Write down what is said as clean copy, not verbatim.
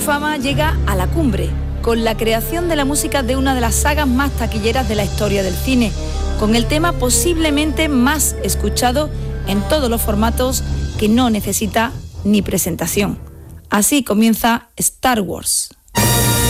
fama llega a la cumbre, con la creación de la música de una de las sagas más taquilleras de la historia del cine, con el tema posiblemente más escuchado en todos los formatos, que no necesita ni presentación. Así comienza Star Wars.